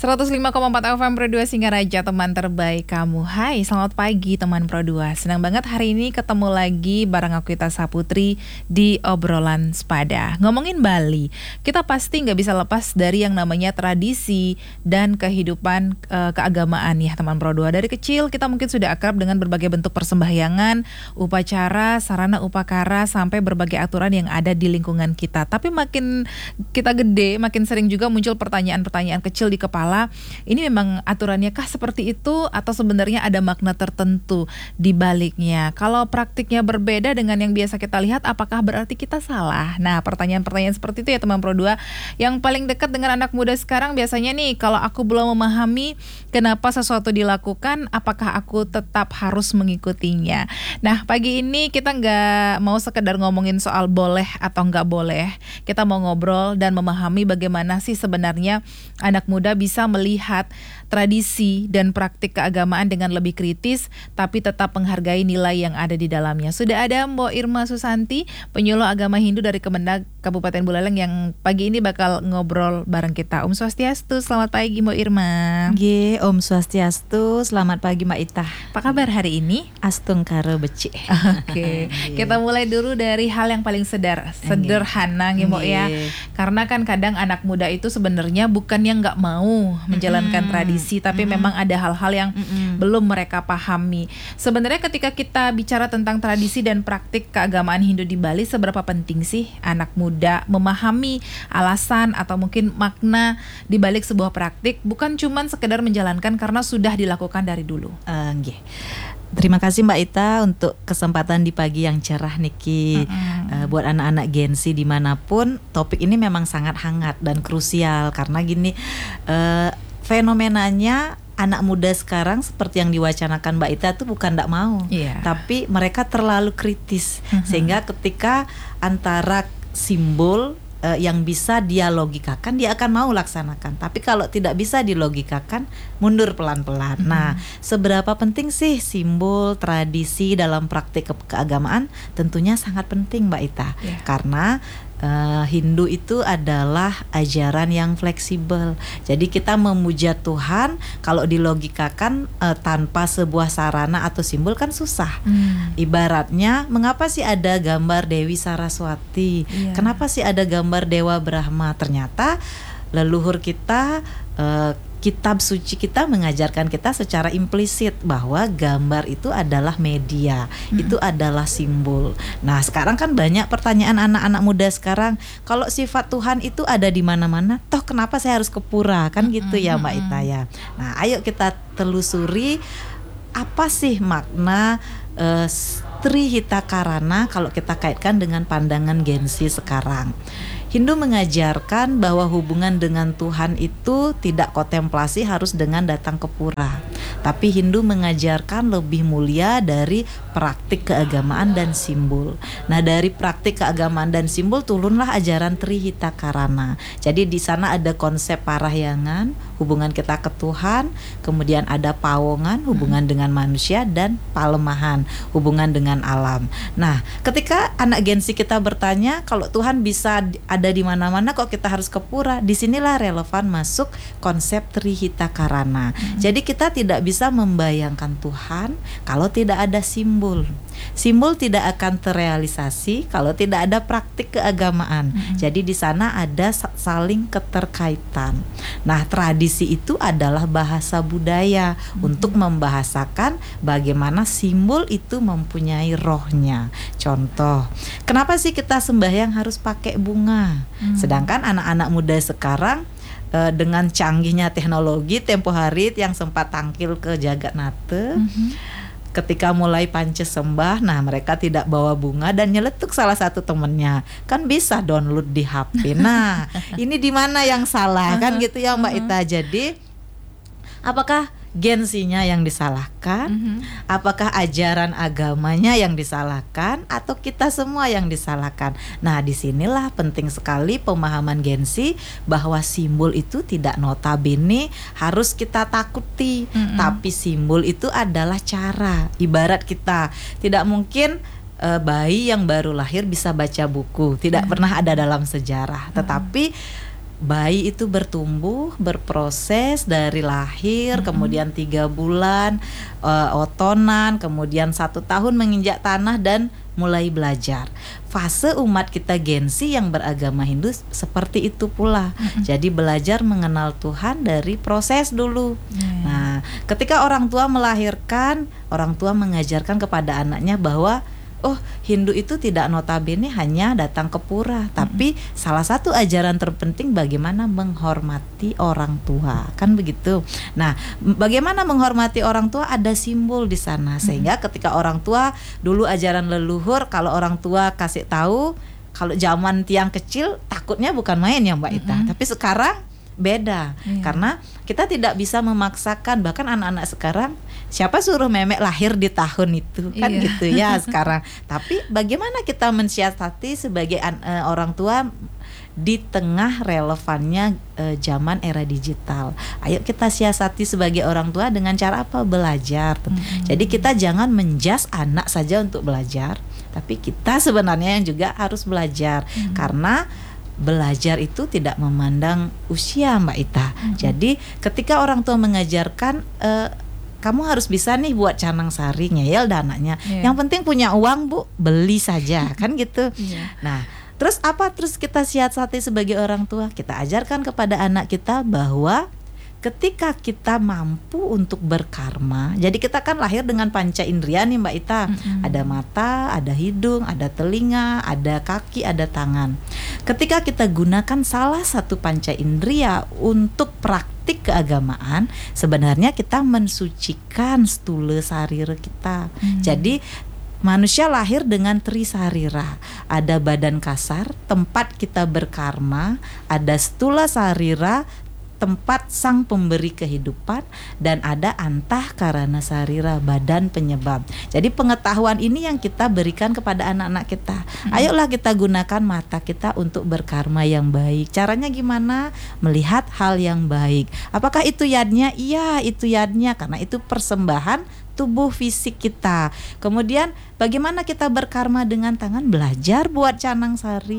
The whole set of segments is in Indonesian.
105,4 FM Pro 2 Singaraja, teman terbaik kamu. Hai, selamat pagi teman Pro 2. Senang banget hari ini ketemu lagi bareng aku Ita Saputri di obrolan sepada. Ngomongin Bali, kita pasti nggak bisa lepas dari yang namanya tradisi dan kehidupan keagamaan ya teman Pro 2. Dari kecil kita mungkin sudah akrab dengan berbagai bentuk persembahyangan, upacara, sarana upakara, sampai berbagai aturan yang ada di lingkungan kita. Tapi makin kita gede, makin sering juga muncul pertanyaan-pertanyaan kecil di kepala. Ini memang aturannya kah seperti itu atau sebenarnya ada makna tertentu di baliknya? Kalau praktiknya berbeda dengan yang biasa kita lihat, apakah berarti kita salah? Nah, pertanyaan-pertanyaan seperti itu ya teman Pro 2. Yang paling dekat dengan anak muda sekarang biasanya nih, kalau aku belum memahami kenapa sesuatu dilakukan, apakah aku tetap harus mengikutinya? Nah, pagi ini kita nggak mau sekedar ngomongin soal boleh atau nggak boleh. Kita mau ngobrol dan memahami bagaimana sih sebenarnya anak muda bisa melihat tradisi dan praktik keagamaan dengan lebih kritis, tapi tetap menghargai nilai yang ada di dalamnya. Sudah ada Mbok Irma Susanti, penyuluh agama Hindu dari Kemendag Kabupaten Buleleng, yang pagi ini bakal ngobrol bareng kita. Om Swastiastu, selamat pagi Mbok Irma. Ye, Om Swastiastu, selamat pagi Mbak Ita. Apa kabar hari ini? Astung karo beci. Oke, kita mulai dulu dari hal yang paling sederhana Mbok ya. Karena kan kadang anak muda itu sebenarnya bukan yang nggak mau menjalankan tradisi, tapi memang ada hal-hal yang belum mereka pahami. Sebenarnya ketika kita bicara tentang tradisi dan praktik keagamaan Hindu di Bali, seberapa penting sih anak muda memahami alasan atau mungkin makna di balik sebuah praktik, bukan cuman sekedar menjalankan karena sudah dilakukan dari dulu. Terima kasih Mbak Ita untuk kesempatan di pagi yang cerah Niki. Buat anak-anak Gen Z dimanapun, topik ini memang sangat hangat dan krusial karena gini, fenomenanya anak muda sekarang seperti yang diwacanakan Mbak Ita itu bukan tidak mau, tapi mereka terlalu kritis, sehingga ketika antara simbol yang bisa dia logikakan, dia akan mau laksanakan. Tapi kalau tidak bisa dilogikakan, mundur pelan-pelan. Nah, seberapa penting sih simbol tradisi dalam praktik keagamaan? Tentunya sangat penting Mbak Ita, karena Hindu itu adalah ajaran yang fleksibel. Jadi kita memuja Tuhan kalau dilogikakan tanpa sebuah sarana atau simbol kan susah. Ibaratnya, mengapa sih ada gambar Dewi Saraswati? Kenapa sih ada gambar Dewa Brahma? Ternyata leluhur kita, kitab suci kita mengajarkan kita secara implisit bahwa gambar itu adalah media, itu adalah simbol. Nah, sekarang kan banyak pertanyaan anak-anak muda sekarang, kalau sifat Tuhan itu ada di mana-mana, toh kenapa saya harus ke pura? Kan gitu ya Mbak Ita ya. Nah, ayo kita telusuri apa sih makna Trihita Karana kalau kita kaitkan dengan pandangan Gen Z sekarang. Hindu mengajarkan bahwa hubungan dengan Tuhan itu tidak kontemplasi harus dengan datang ke pura. Tapi Hindu mengajarkan lebih mulia dari praktik keagamaan dan simbol. Nah, dari praktik keagamaan dan simbol turunlah ajaran Trihita Karana. Jadi di sana ada konsep parahyangan, hubungan kita ke Tuhan, kemudian ada pawongan, hubungan dengan manusia, dan palemahan, hubungan dengan alam. Nah, ketika anak Gen Z kita bertanya, kalau Tuhan bisa ada di mana-mana kok kita harus ke pura? Disinilah relevan masuk konsep Trihita Karana. Jadi kita tidak bisa membayangkan Tuhan kalau tidak ada simbol. Simbol tidak akan terrealisasi kalau tidak ada praktik keagamaan. Jadi di sana ada saling keterkaitan. Nah, tradisi itu adalah bahasa budaya untuk membahasakan bagaimana simbol itu mempunyai rohnya. Contoh, kenapa sih kita sembahyang harus pakai bunga? Sedangkan anak-anak muda sekarang dengan canggihnya teknologi, tempo hari yang sempat tangkil ke Jagatnata, ketika mulai pancasembah, nah mereka tidak bawa bunga dan nyeletuk salah satu temennya, kan bisa download di HP. Nah, ini di mana yang salah kan gitu ya Mbak Ita. Jadi apakah Gen Z-nya yang disalahkan? Apakah ajaran agamanya yang disalahkan atau kita semua yang disalahkan? Nah, disinilah penting sekali pemahaman Gen Z bahwa simbol itu tidak notabene harus kita takuti, tapi simbol itu adalah cara. Ibarat kita tidak mungkin bayi yang baru lahir bisa baca buku, tidak pernah ada dalam sejarah. Tetapi bayi itu bertumbuh, berproses dari lahir, kemudian 3 bulan otonan, kemudian 1 tahun menginjak tanah dan mulai belajar. Fase umat kita Gen Z yang beragama Hindu seperti itu pula. Jadi belajar mengenal Tuhan dari proses dulu. Nah, ketika orang tua melahirkan, orang tua mengajarkan kepada anaknya bahwa oh, Hindu itu tidak notabene hanya datang ke pura, tapi salah satu ajaran terpenting bagaimana menghormati orang tua, kan begitu. Nah, bagaimana menghormati orang tua, ada simbol di sana, sehingga ketika orang tua dulu ajaran leluhur, kalau orang tua kasih tahu, kalau zaman tiang kecil takutnya bukan main ya Mbak Ita, tapi sekarang beda, karena kita tidak bisa memaksakan. Bahkan anak-anak sekarang, siapa suruh memek lahir di tahun itu, kan gitu ya sekarang. Tapi bagaimana kita mensiasati sebagai orang tua di tengah relevannya zaman era digital. Ayo kita siasati sebagai orang tua dengan cara apa? Belajar. Jadi kita jangan menjas anak saja untuk belajar, tapi kita sebenarnya yang juga harus belajar, karena belajar itu tidak memandang usia Mbak Ita. Jadi ketika orang tua mengajarkan, kamu harus bisa nih buat canang sari, ngeyel dananya. Yang penting punya uang Bu, beli saja, kan gitu. Nah, terus apa? Terus kita siasati sebagai orang tua, kita ajarkan kepada anak kita bahwa ketika kita mampu untuk berkarma, jadi kita kan lahir dengan panca indera nih Mbak Ita, ada mata, ada hidung, ada telinga, ada kaki, ada tangan. Ketika kita gunakan salah satu panca indera untuk praktik keagamaan, sebenarnya kita mensucikan stula sarira kita. Jadi manusia lahir dengan trisarira, ada badan kasar, tempat kita berkarma, ada stula sarira, tempat sang pemberi kehidupan, dan ada antah karana sarira, badan penyebab. Jadi pengetahuan ini yang kita berikan kepada anak-anak kita. Ayolah kita gunakan mata kita untuk berkarma yang baik. Caranya gimana? Melihat hal yang baik. Apakah itu yadnya? Iya, itu yadnya, karena itu persembahan tubuh fisik kita. Kemudian bagaimana kita berkarma dengan tangan? Belajar buat canang sari.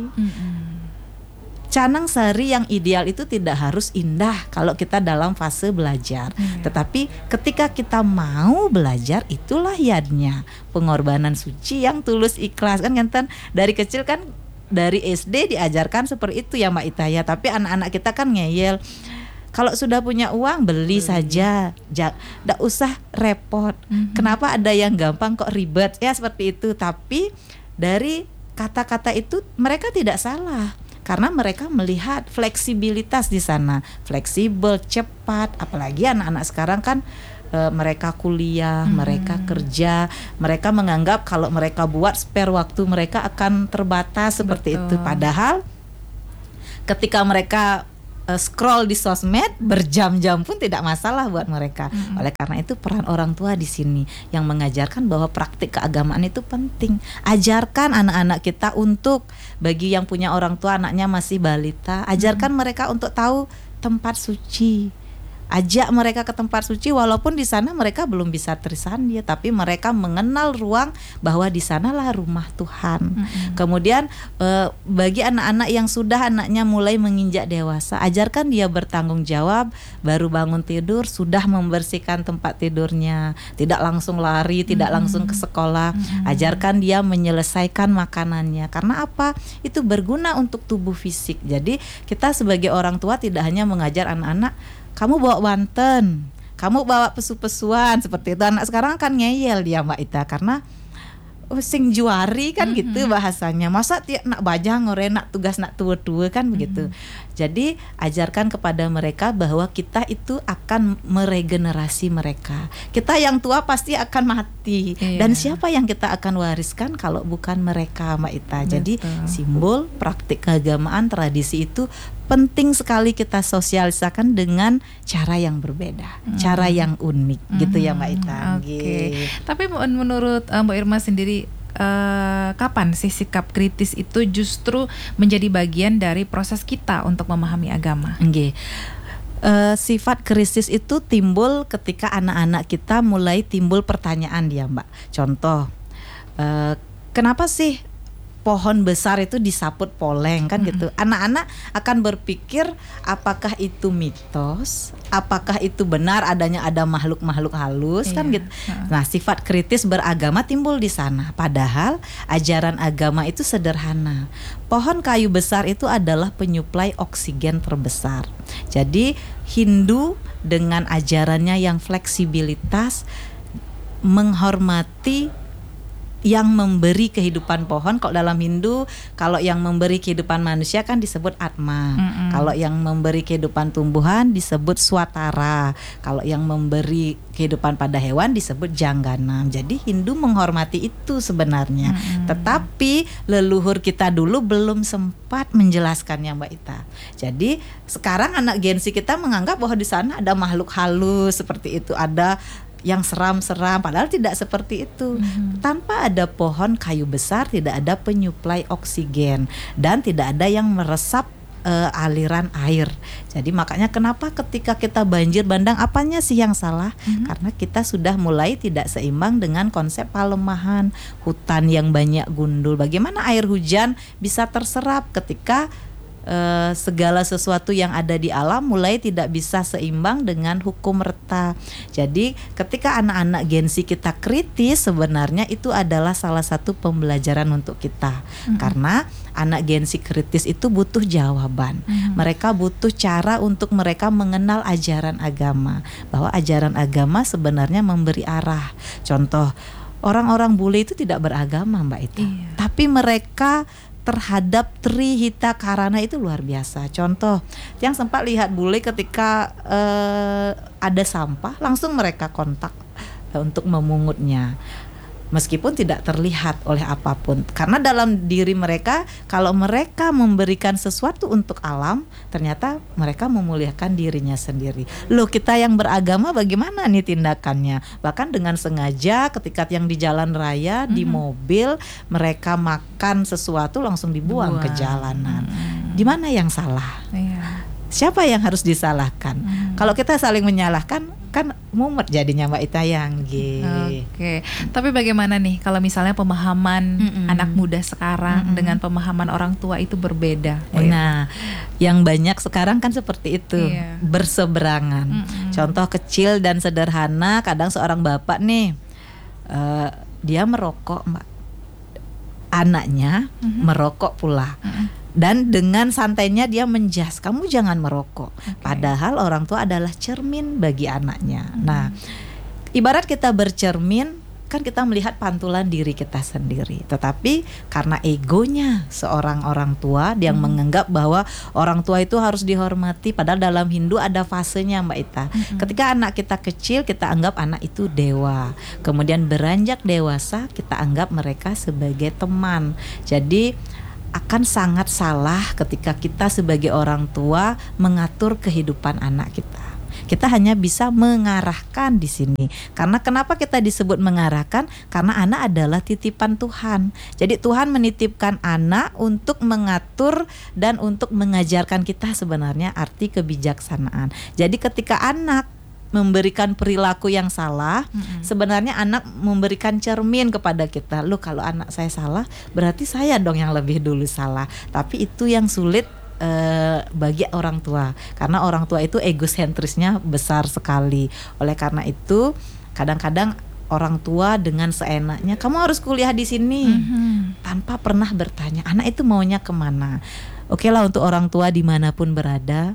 Canang sari yang ideal itu tidak harus indah kalau kita dalam fase belajar, tetapi ketika kita mau belajar, itulah yadnya, pengorbanan suci yang tulus ikhlas. Kan dari kecil kan, dari SD diajarkan seperti itu ya Mbak Ita ya. Tapi anak-anak kita kan ngeyel, kalau sudah punya uang beli saja, tidak usah repot. Kenapa ada yang gampang kok ribet ya, seperti itu. Tapi dari kata-kata itu mereka tidak salah, karena mereka melihat fleksibilitas di sana, fleksibel, cepat. Apalagi anak-anak sekarang kan mereka kuliah, mereka kerja, mereka menganggap kalau mereka buat spare waktu mereka akan terbatas seperti itu. Padahal ketika mereka scroll di sosmed berjam-jam pun tidak masalah buat mereka. Oleh karena itu peran orang tua di sini yang mengajarkan bahwa praktik keagamaan itu penting. Ajarkan anak-anak kita untuk, bagi yang punya orang tua anaknya masih balita, ajarkan mereka untuk tahu tempat suci. Ajak mereka ke tempat suci, walaupun di sana mereka belum bisa trisandya, tapi mereka mengenal ruang bahwa di sanalah rumah Tuhan. Kemudian bagi anak-anak yang sudah anaknya mulai menginjak dewasa, ajarkan dia bertanggung jawab. Baru bangun tidur sudah membersihkan tempat tidurnya, tidak langsung lari, tidak langsung ke sekolah. Ajarkan dia menyelesaikan makanannya. Karena apa? Itu berguna untuk tubuh fisik. Jadi kita sebagai orang tua tidak hanya mengajar anak-anak, kamu bawa wanten, kamu bawa pesu-pesuan, seperti itu. Anak sekarang kan ngeyel dia Mbak Ita, karena sing juari kan gitu bahasanya. Masa tiap nak bajang ngore nak tugas nak tua-tua kan begitu. Jadi ajarkan kepada mereka bahwa kita itu akan meregenerasi mereka. Kita yang tua pasti akan mati. Dan siapa yang kita akan wariskan kalau bukan mereka Mbak Ita. Jadi simbol, praktik keagamaan, tradisi itu penting sekali kita sosialisakan dengan cara yang berbeda, cara yang unik, gitu ya Mbak Ita. Tapi menurut Mbak Irma sendiri, kapan sih sikap kritis itu justru menjadi bagian dari proses kita untuk memahami agama? Sifat kritis itu timbul ketika anak-anak kita mulai timbul pertanyaan dia Mbak. Contoh, kenapa sih pohon besar itu disaput poleng kan gitu. Anak-anak akan berpikir apakah itu mitos, apakah itu benar adanya ada makhluk-makhluk halus kan gitu. Nah, sifat kritis beragama timbul di sana. Padahal ajaran agama itu sederhana. Pohon kayu besar itu adalah penyuplai oksigen terbesar. Jadi Hindu dengan ajarannya yang fleksibilitas menghormati yang memberi kehidupan pohon. Kalau dalam Hindu, kalau yang memberi kehidupan manusia kan disebut Atma. Kalau yang memberi kehidupan tumbuhan disebut Swatara. Kalau yang memberi kehidupan pada hewan disebut Jangganam. Jadi Hindu menghormati itu sebenarnya. Tetapi leluhur kita dulu belum sempat menjelaskannya, Mbak Ita. Jadi sekarang anak Gen Z kita menganggap bahwa di sana ada makhluk halus seperti itu, ada yang seram-seram, padahal tidak seperti itu. Tanpa ada pohon kayu besar tidak ada penyuplai oksigen dan tidak ada yang meresap aliran air. Jadi makanya kenapa ketika kita banjir bandang, apanya sih yang salah? Karena kita sudah mulai tidak seimbang dengan konsep pelemahan hutan yang banyak gundul. Bagaimana air hujan bisa terserap ketika segala sesuatu yang ada di alam mulai tidak bisa seimbang dengan hukum reta. Jadi ketika anak-anak Gen Z kita kritis, sebenarnya itu adalah salah satu pembelajaran untuk kita. Karena anak Gen Z kritis itu butuh jawaban. Mereka butuh cara untuk mereka mengenal ajaran agama, bahwa ajaran agama sebenarnya memberi arah. Contoh, orang-orang bule itu tidak beragama, Mbak Ita, tapi mereka terhadap Trihita Karana itu luar biasa. Contoh, yang sempat lihat bule ketika ada sampah, langsung mereka kontak untuk memungutnya, meskipun tidak terlihat oleh apapun. Karena dalam diri mereka, kalau mereka memberikan sesuatu untuk alam, ternyata mereka memuliakan dirinya sendiri. Loh, kita yang beragama bagaimana nih tindakannya? Bahkan dengan sengaja ketika yang di jalan raya, di mobil, mereka makan sesuatu langsung dibuang ke jalanan. Di mana yang salah? Siapa yang harus disalahkan? Kalau kita saling menyalahkan, kan mumet jadinya, Mbak Ita Yanggi. Oke. Tapi bagaimana nih kalau misalnya pemahaman anak muda sekarang dengan pemahaman orang tua itu berbeda? Nah, yang banyak sekarang kan seperti itu, berseberangan. Contoh kecil dan sederhana, kadang seorang bapak nih, dia merokok, Mbak. Anaknya merokok pula. Dan dengan santainya dia menjas, kamu jangan merokok. Padahal orang tua adalah cermin bagi anaknya. Nah, ibarat kita bercermin, kan kita melihat pantulan diri kita sendiri. Tetapi karena egonya seorang orang tua, dia menganggap bahwa orang tua itu harus dihormati. Padahal dalam Hindu ada fasenya, Mbak Ita. Ketika anak kita kecil, kita anggap anak itu dewa. Kemudian beranjak dewasa, kita anggap mereka sebagai teman. Jadi akan sangat salah ketika kita sebagai orang tua mengatur kehidupan anak kita. Kita hanya bisa mengarahkan di sini. Karena kenapa kita disebut mengarahkan? Karena anak adalah titipan Tuhan. Jadi Tuhan menitipkan anak untuk mengatur dan untuk mengajarkan kita sebenarnya arti kebijaksanaan. Jadi ketika anak memberikan perilaku yang salah, sebenarnya anak memberikan cermin kepada kita. Loh, kalau anak saya salah, berarti saya dong yang lebih dulu salah. Tapi itu yang sulit bagi orang tua, karena orang tua itu egosentrisnya besar sekali. Oleh karena itu, kadang-kadang orang tua dengan seenaknya, kamu harus kuliah di sini, tanpa pernah bertanya anak itu maunya kemana. Oke lah, untuk orang tua dimanapun berada,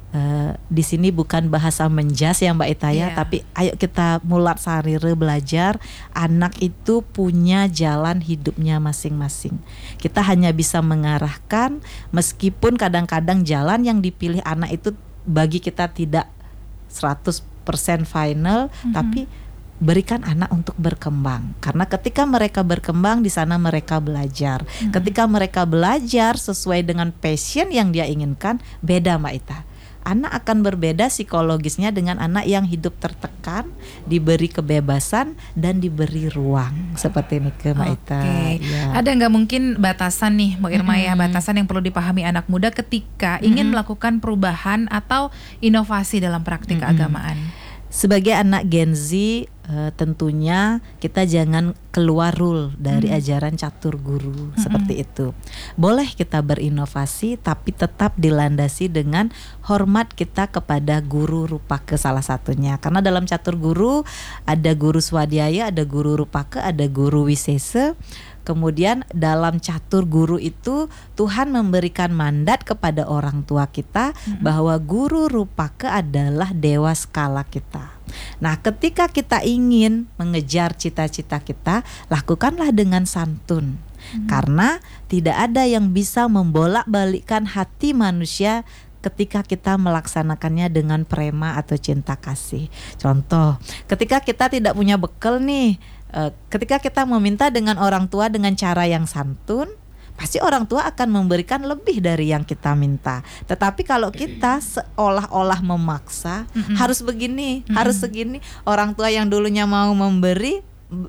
di sini bukan bahasa menjas ya, Mbak Ita ya, tapi ayo kita mulat sarire belajar. Anak itu punya jalan hidupnya masing-masing. Kita hanya bisa mengarahkan, meskipun kadang-kadang jalan yang dipilih anak itu bagi kita tidak 100% final, tapi berikan anak untuk berkembang. Karena ketika mereka berkembang, di sana mereka belajar. Ketika mereka belajar sesuai dengan passion yang dia inginkan, beda, Mbak Ita. Anak akan berbeda psikologisnya dengan anak yang hidup tertekan, diberi kebebasan dan diberi ruang. Seperti ini ke Mbak Ita. Ya. Ada nggak mungkin batasan nih, Mbak Irma ya, batasan yang perlu dipahami anak muda ketika ingin melakukan perubahan atau inovasi dalam praktik keagamaan? Sebagai anak Gen Z, tentunya kita jangan keluar rule dari ajaran catur guru seperti itu. Boleh kita berinovasi tapi tetap dilandasi dengan hormat kita kepada guru Rupaka salah satunya. Karena dalam catur guru ada guru Swadhyaya, ada guru Rupaka, ada guru Wisesa. Kemudian dalam catur guru itu Tuhan memberikan mandat kepada orang tua kita bahwa guru Rupaka adalah dewa skala kita. Nah, ketika kita ingin mengejar cita-cita kita, lakukanlah dengan santun. Karena tidak ada yang bisa membolak-balikkan hati manusia ketika kita melaksanakannya dengan prema atau cinta kasih. Contoh, ketika kita tidak punya bekal nih, ketika kita meminta dengan orang tua dengan cara yang santun, pasti orang tua akan memberikan lebih dari yang kita minta. Tetapi kalau kita seolah-olah memaksa, harus begini, harus segini, orang tua yang dulunya mau memberi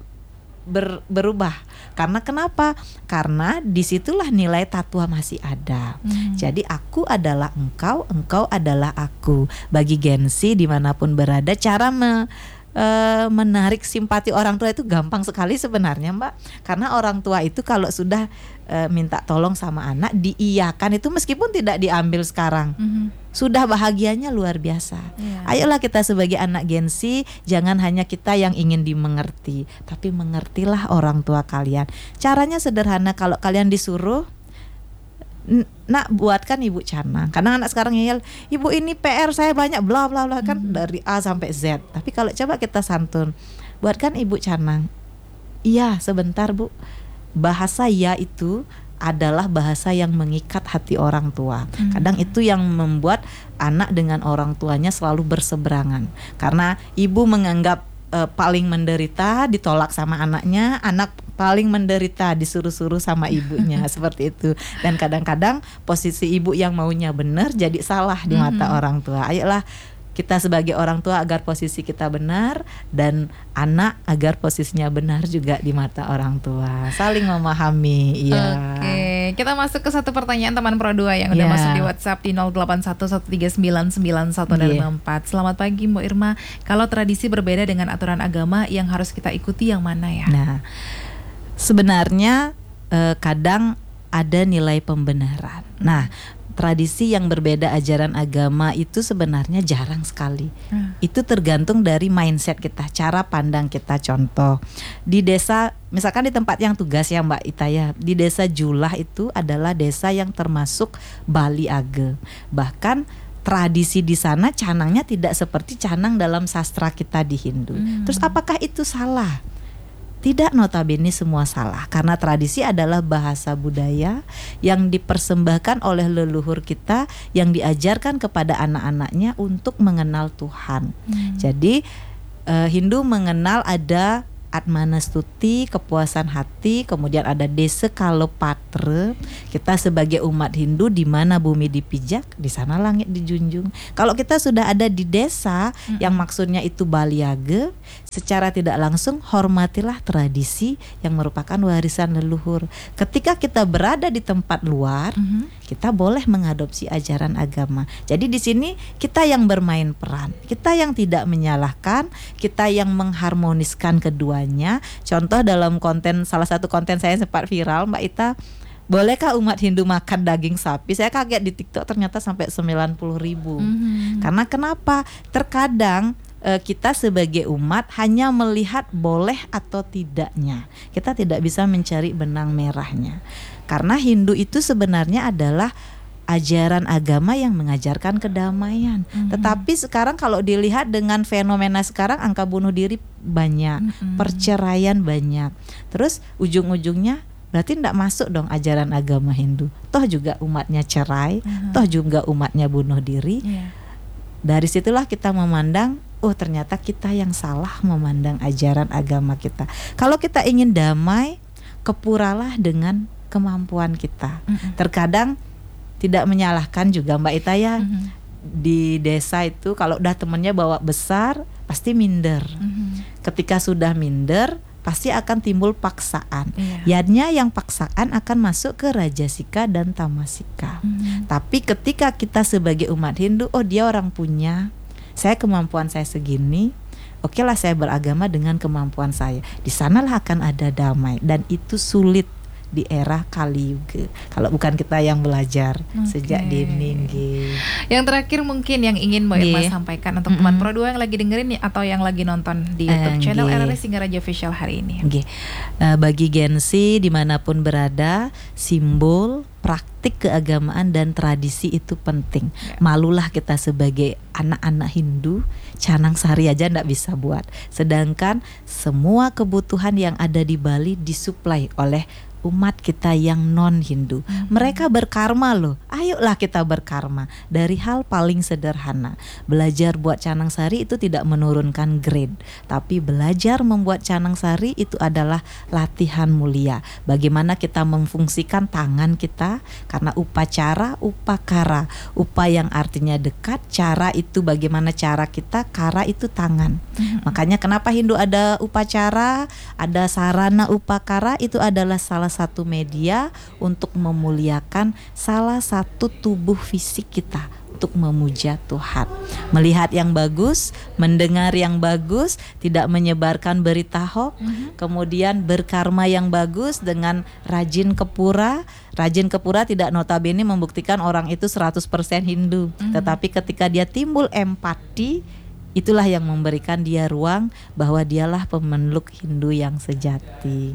berubah. Karena kenapa? Karena disitulah nilai tatua masih ada. Jadi aku adalah engkau, engkau adalah aku. Bagi Gensi dimanapun berada, cara menarik simpati orang tua itu gampang sekali sebenarnya, Mbak. Karena orang tua itu kalau sudah minta tolong sama anak, diiyakan itu meskipun tidak diambil sekarang, sudah bahagianya luar biasa. Ayolah kita sebagai anak Gensi, jangan hanya kita yang ingin dimengerti, tapi mengertilah orang tua kalian. Caranya sederhana, kalau kalian disuruh, nak buatkan ibu canang. Kadang anak sekarang ngeyel, ibu ini PR saya banyak bla bla bla, kan dari A sampai Z. Tapi kalau coba kita santun, buatkan ibu canang. Iya, sebentar Bu. Bahasa ya itu adalah bahasa yang mengikat hati orang tua. Kadang itu yang membuat anak dengan orang tuanya selalu berseberangan. Karena ibu menganggap paling menderita ditolak sama anaknya, anak paling menderita disuruh-suruh sama ibunya. Seperti itu. Dan kadang-kadang posisi ibu yang maunya benar jadi salah di mata orang tua. Ayolah kita sebagai orang tua agar posisi kita benar, dan anak agar posisinya benar juga di mata orang tua. Saling memahami. Iya. Oke, kita masuk ke satu pertanyaan teman Pro 2 yang udah masuk di WhatsApp di 0811399124. Selamat pagi Mbak Irma. Kalau tradisi berbeda dengan aturan agama, yang harus kita ikuti yang mana ya? Nah, sebenarnya kadang ada nilai pembenaran. Nah, tradisi yang berbeda ajaran agama itu sebenarnya jarang sekali. Itu tergantung dari mindset kita, cara pandang kita. Contoh, di desa, misalkan di tempat yang tugas ya Mbak Itaya, di desa Julah itu adalah desa yang termasuk Bali Age. Bahkan tradisi di sana canangnya tidak seperti canang dalam sastra kita di Hindu. Terus apakah itu salah? Tidak, notabene semua salah, karena tradisi adalah bahasa budaya yang dipersembahkan oleh leluhur kita, yang diajarkan kepada anak-anaknya untuk mengenal Tuhan. Jadi Hindu mengenal ada Atmanastuti, kepuasan hati, kemudian ada Desa Kalopatra. Kita sebagai umat Hindu, di mana bumi dipijak, di sana langit dijunjung. Kalau kita sudah ada di desa, yang maksudnya itu Baliage, secara tidak langsung hormatilah tradisi yang merupakan warisan leluhur. Ketika kita berada di tempat luar, kita boleh mengadopsi ajaran agama. Jadi di sini kita yang bermain peran, kita yang tidak menyalahkan, kita yang mengharmoniskan keduanya. Contoh dalam konten, salah satu konten saya sempat viral, Mbak Ita, bolehkah umat Hindu makan daging sapi? Saya kaget di TikTok ternyata sampai 90.000. Karena kenapa? Terkadang kita sebagai umat hanya melihat boleh atau tidaknya. Kita tidak bisa mencari benang merahnya. Karena Hindu itu sebenarnya adalah ajaran agama yang mengajarkan kedamaian. Tetapi sekarang kalau dilihat dengan fenomena sekarang, angka bunuh diri banyak, perceraian banyak. Terus ujung-ujungnya berarti tidak masuk dong ajaran agama Hindu. Toh juga umatnya cerai, toh juga umatnya bunuh diri. Dari situlah kita memandang, oh ternyata kita yang salah memandang ajaran agama kita. Kalau kita ingin damai, kepuralah dengan kemampuan kita. Terkadang tidak menyalahkan juga Mbak Ita ya, di desa itu kalau udah temennya bawa besar pasti minder. Ketika sudah minder pasti akan timbul paksaan. Yadnya yang paksaan akan masuk ke rajasika dan tamasika. Tapi ketika kita sebagai umat Hindu, oh dia orang punya, saya kemampuan saya segini, okelah saya beragama dengan kemampuan saya. Di sanalah akan ada damai, dan itu sulit di era Kali Yuga kalau bukan kita yang belajar sejak dini. Yang terakhir mungkin yang ingin Mbak Irma sampaikan untuk teman Pro 2 yang lagi dengerin atau yang lagi nonton di YouTube channel RRI Singaraja Official hari ini. Bagi Gen Z dimanapun berada, simbol, praktik keagamaan dan tradisi itu penting. Malulah kita sebagai anak-anak Hindu, canang sari aja ndak bisa buat. Sedangkan semua kebutuhan yang ada di Bali disuplai oleh umat kita yang non Hindu. Mereka berkarma loh. Ayolah kita berkarma dari hal paling sederhana. Belajar buat canang sari itu tidak menurunkan grade, tapi belajar membuat canang sari itu adalah latihan mulia. Bagaimana kita memfungsikan tangan kita, karena upacara, upakara. Upa yang artinya dekat, cara itu bagaimana cara kita, kara itu tangan. Makanya kenapa Hindu ada upacara, ada sarana upakara, itu adalah salah satu media untuk memuliakan salah satu tubuh fisik kita untuk memuja Tuhan. Melihat yang bagus, mendengar yang bagus, tidak menyebarkan berita hoax, kemudian berkarma yang bagus dengan rajin ke pura. Rajin ke pura tidak notabene membuktikan orang itu 100% Hindu, tetapi ketika dia timbul empati, itulah yang memberikan dia ruang bahwa dialah pemeluk Hindu yang sejati.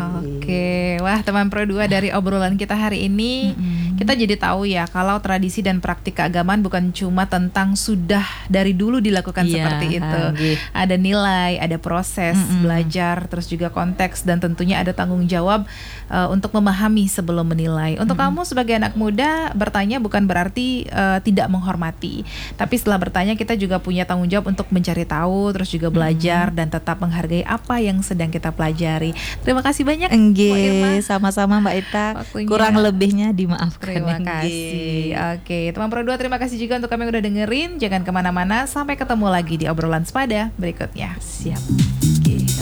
Oke, wah teman Pro 2, dari obrolan kita hari ini kita jadi tahu ya kalau tradisi dan praktik keagamaan bukan cuma tentang sudah dari dulu dilakukan seperti itu. Ada nilai, ada proses belajar, terus juga konteks, dan tentunya ada tanggung jawab untuk memahami sebelum menilai. Untuk kamu sebagai anak muda, bertanya bukan berarti tidak menghormati, tapi setelah bertanya kita juga punya tanggung jawab untuk mencari tahu, terus juga belajar dan tetap menghargai apa yang sedang kita pelajari. Terima kasih banyak Mbak Irma. Sama-sama Mbak Ita. Kurang lebihnya dimaafkan. Terima kasih. Oke, teman Pro 2, terima kasih juga untuk kami yang udah dengerin. Jangan kemana-mana, sampai ketemu lagi di obrolan sepada berikutnya. Siap.